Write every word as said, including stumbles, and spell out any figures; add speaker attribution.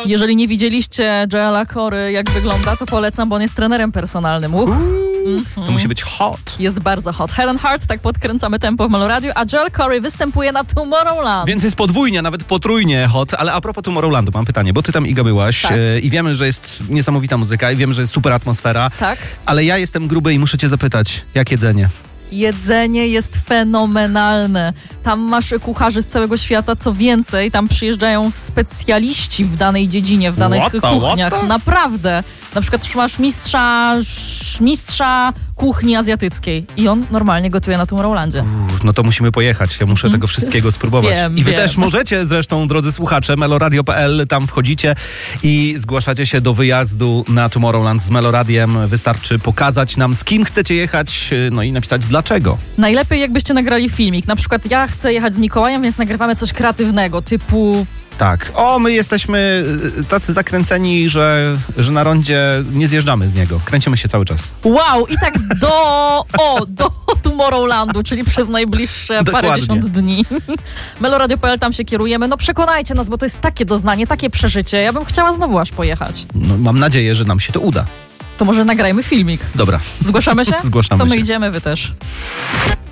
Speaker 1: Jeżeli nie widzieliście Joela Corey, jak wygląda, to polecam, bo on jest trenerem personalnym. Uch.
Speaker 2: Mm-hmm. To musi być hot.
Speaker 1: Jest bardzo hot. Helen Hart, tak podkręcamy tempo w Meloradiu, a Joel Corey występuje na Tomorrowland.
Speaker 2: Więc jest podwójnie, nawet potrójnie hot. Ale a propos Tomorrowlandu, mam pytanie, bo ty tam, Iga, byłaś
Speaker 1: tak.
Speaker 2: yy, i wiemy, że jest niesamowita muzyka i wiemy, że jest super atmosfera.
Speaker 1: Tak.
Speaker 2: Ale ja jestem gruby i muszę cię zapytać, jak jedzenie?
Speaker 1: Jedzenie jest fenomenalne. Tam masz kucharzy z całego świata, co więcej, tam przyjeżdżają specjaliści w danej dziedzinie, w danych
Speaker 2: What the,
Speaker 1: kuchniach.
Speaker 2: what the?
Speaker 1: Naprawdę. Na przykład masz mistrza, mistrza kuchni azjatyckiej i on normalnie gotuje na Tomorrowlandzie.
Speaker 2: Uff, no to musimy pojechać, ja muszę mm. tego wszystkiego spróbować.
Speaker 1: Wiem,
Speaker 2: I wy
Speaker 1: wiem.
Speaker 2: też możecie zresztą, drodzy słuchacze, meloradio kropka p l, tam wchodzicie i zgłaszacie się do wyjazdu na Tomorrowland z Meloradiem. Wystarczy pokazać nam, z kim chcecie jechać, no i napisać dlaczego.
Speaker 1: Najlepiej jakbyście nagrali filmik. Na przykład ja chcę jechać z Mikołajem, więc nagrywamy coś kreatywnego, typu...
Speaker 2: Tak. O, my jesteśmy tacy zakręceni, że, że na rondzie nie zjeżdżamy z niego. Kręcimy się cały czas.
Speaker 1: Wow! I tak do... O! Do Tomorrowlandu, czyli przez najbliższe parędziesiąt dni. Meloradio kropka p l, tam się kierujemy. No przekonajcie nas, bo to jest takie doznanie, takie przeżycie. Ja bym chciała znowu aż pojechać.
Speaker 2: No, mam nadzieję, że nam się to uda.
Speaker 1: To może nagrajmy filmik.
Speaker 2: Dobra.
Speaker 1: Zgłaszamy się?
Speaker 2: Zgłaszamy
Speaker 1: to my
Speaker 2: się.
Speaker 1: idziemy, wy też.